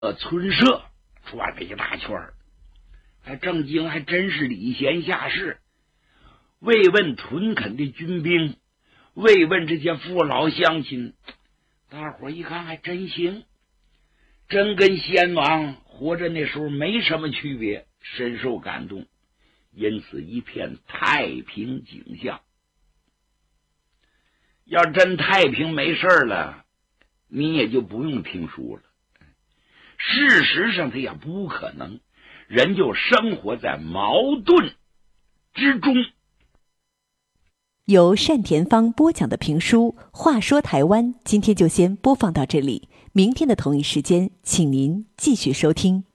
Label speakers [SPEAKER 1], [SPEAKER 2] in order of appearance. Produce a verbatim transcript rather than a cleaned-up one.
[SPEAKER 1] 呃村社转了一大圈儿，还正经还真是礼贤下士，慰问屯垦的军兵，慰问这些父老乡亲。大伙一看还真行，真跟先王活着那时候没什么区别，深受感动，因此一片太平景象。要真太平没事了，你也就不用听书了。事实上它也不可能，人就生活在矛盾之中。
[SPEAKER 2] 由单田芳播讲的评书《话说台湾》今天就先播放到这里，明天的同一时间请您继续收听。